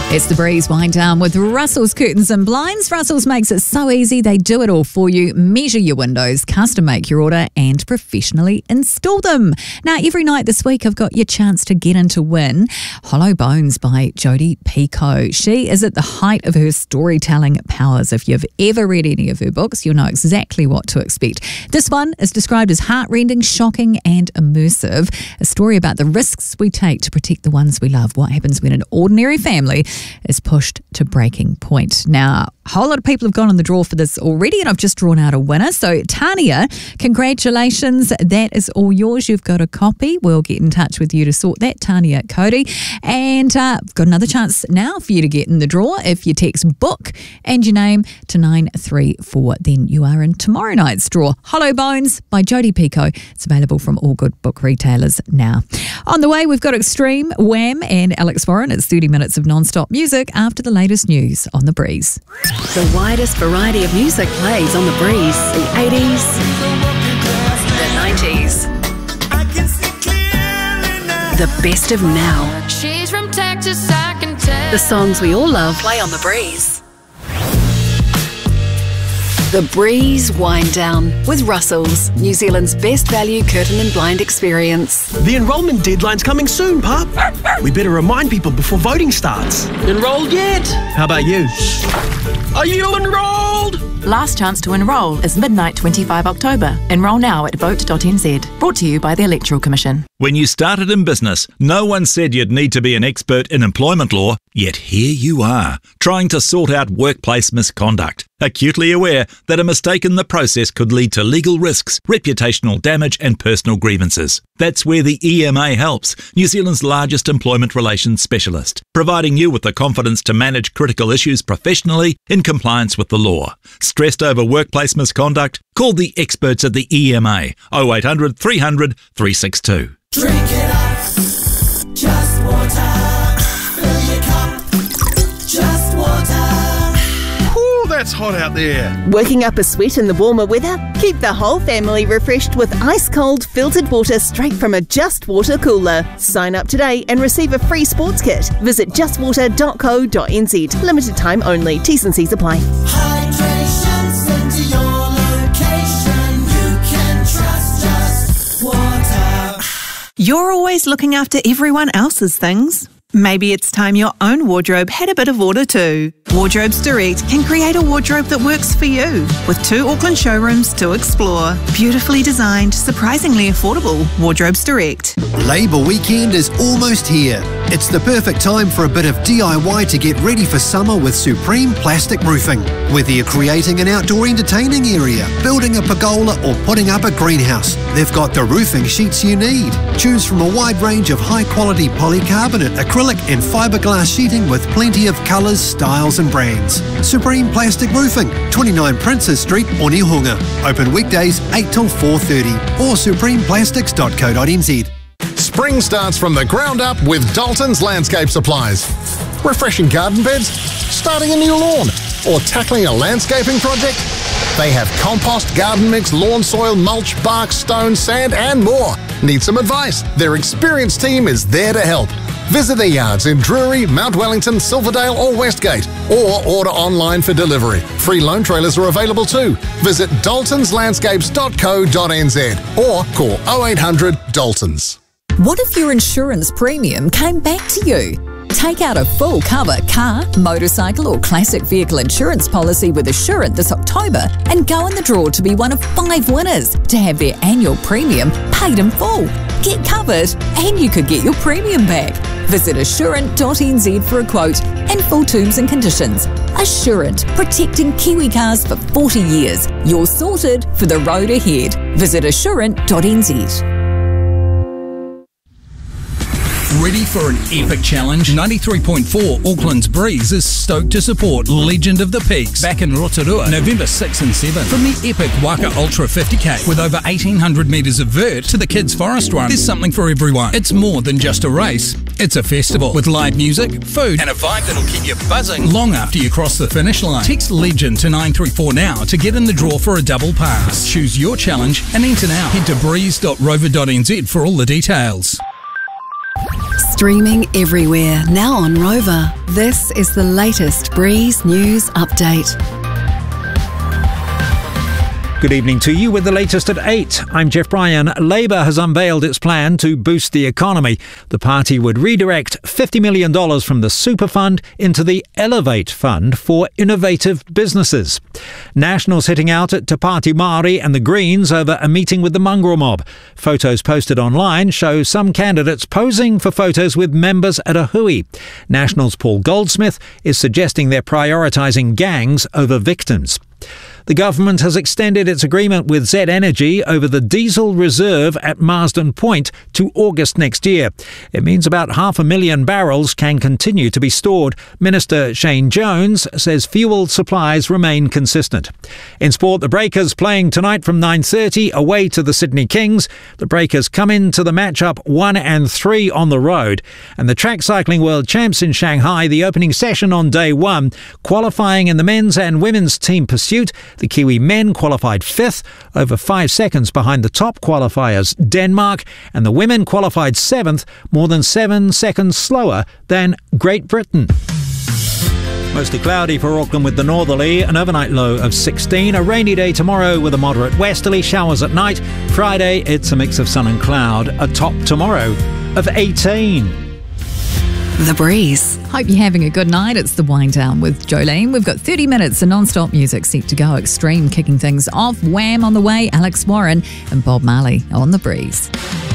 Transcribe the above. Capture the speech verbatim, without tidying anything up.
It's the Breeze Wind Down with Russell's Curtains and Blinds. Russell's makes it so easy. They do it all for you. Measure your windows, custom make your order and professionally install them. Now, every night this week, I've got your chance to get in to win Hollow Bones by Jodi Picoult. She is at the height of her storytelling powers. If you've ever read any of her books, you'll know exactly what to expect. This one is described as heart-rending, shocking and immersive. A story about the risks we take to protect the ones we love. What happens when an ordinary family is pushed to breaking point. Now, a whole lot of people have gone on the draw for this already, and I've just drawn out a winner. So, Tania, congratulations. That is all yours. You've got a copy. We'll get in touch with you to sort that, Tania Cody. And uh, I've got another chance now for you to get in the draw. If you text book and your name to nine three four, then you are in tomorrow night's draw. Hollow Bones by Jodi Picoult. It's available from all good book retailers now. On the way, we've got Extreme, Wham and Alex Warren. It's thirty minutes of non-stop music after the latest news on The Breeze. The widest variety of music plays on The Breeze. The eighties, the nineties, the best of now. She's from Texas, I can tell. The songs we all love play on The Breeze. The Breeze Wind Down with Russell's, New Zealand's best value curtain and blind experience. The enrolment deadline's coming soon, pup. We better remind people before voting starts. Enrolled yet? How about you? Are you enrolled? Last chance to enrol is midnight twenty-five October. Enrol now at vote dot n z. Brought to you by the Electoral Commission. When you started in business, no one said you'd need to be an expert in employment law, yet here you are, trying to sort out workplace misconduct, acutely aware that a mistake in the process could lead to legal risks, reputational damage and personal grievances. That's where the E M A helps, New Zealand's largest employment relations specialist, providing you with the confidence to manage critical issues professionally in compliance with the law. Stressed over workplace misconduct? Call the experts at the E M A, oh eight hundred, three hundred, three six two. Drink it up, just water. Fill your cup, just water. Ooh, that's hot out there. Working up a sweat in the warmer weather? Keep the whole family refreshed with ice-cold filtered water straight from a Just Water cooler. Sign up today and receive a free sports kit. Visit just water dot co dot n z. Limited time only. T's and C's apply. Hydration sent to your location. You can trust Just Water. You're always looking after everyone else's things. Maybe it's time your own wardrobe had a bit of order too. Wardrobes Direct can create a wardrobe that works for you, with two Auckland showrooms to explore. Beautifully designed, surprisingly affordable. Wardrobes Direct. Labour weekend is almost here. It's the perfect time for a bit of D I Y to get ready for summer with Supreme Plastic Roofing. Whether you're creating an outdoor entertaining area, building a pergola or putting up a greenhouse, they've got the roofing sheets you need. Choose from a wide range of high-quality polycarbonate, acrylic and fiberglass sheeting with plenty of colours, styles and brands. Supreme Plastic Roofing, twenty-nine Princess Street, Onehunga. Open weekdays eight till four thirty or supreme plastics dot co dot n z. Spring starts from the ground up with Dalton's Landscape Supplies. Refreshing garden beds, starting a new lawn, or tackling a landscaping project? They have compost, garden mix, lawn soil, mulch, bark, stone, sand and more. Need some advice? Their experienced team is there to help. Visit their yards in Drury, Mount Wellington, Silverdale or Westgate, or order online for delivery. Free loan trailers are available too. Visit daltons landscapes dot co dot n z or call oh eight hundred Daltons. What if your insurance premium came back to you? Take out a full cover car, motorcycle or classic vehicle insurance policy with Assurant this October and go in the draw to be one of five winners to have their annual premium paid in full. Get covered and you could get your premium back. Visit assurant dot n z for a quote and full terms and conditions. Assurant, protecting Kiwi cars for forty years. You're sorted for the road ahead. Visit assurant dot n z. Ready for an epic challenge? ninety-three point four Auckland's Breeze is stoked to support Legend of the Peaks back in Rotorua, November sixth and seventh. From the epic Waka Ultra fifty K with over eighteen hundred metres of vert to the Kids Forest Run, there's something for everyone. It's more than just a race. It's a festival with live music, food and a vibe that'll keep you buzzing long after you cross the finish line. Text Legend to nine three four now to get in the draw for a double pass. Choose your challenge and enter now. Head to breeze dot rover dot n z for all the details. Streaming everywhere, now on Rover. This is the latest Breeze News Update. Good evening to you with the latest at eight. I'm Jeff Bryan. Labour has unveiled its plan to boost the economy. The party would redirect fifty million dollars from the Super Fund into the Elevate Fund for innovative businesses. Nationals hitting out at Te Pāti Māori and the Greens over a meeting with the mongrel mob. Photos posted online show some candidates posing for photos with members at a hui. Nationals' Paul Goldsmith is suggesting they're prioritising gangs over victims. The government has extended its agreement with Z Energy over the diesel reserve at Marsden Point to August next year. It means about half a million barrels can continue to be stored. Minister Shane Jones says fuel supplies remain consistent. In sport, the Breakers playing tonight from nine thirty away to the Sydney Kings. The Breakers come into the matchup one and three on the road. And the Track Cycling World Champs in Shanghai, the opening session on day one, qualifying in the men's and women's team pursuit. The Kiwi men qualified fifth, over five seconds behind the top qualifiers, Denmark, and the women qualified seventh, more than seven seconds slower than Great Britain. Mostly cloudy for Auckland with the northerly, an overnight low of sixteen. A rainy day tomorrow with a moderate westerly, showers at night. Friday, it's a mix of sun and cloud, a top tomorrow of eighteen. The Breeze. Hope you're having a good night. It's the wind down with Jolene. We've got thirty minutes of non-stop music set to go. Extreme kicking things off. Wham on the way. Alex Warren and Bob Marley on The Breeze.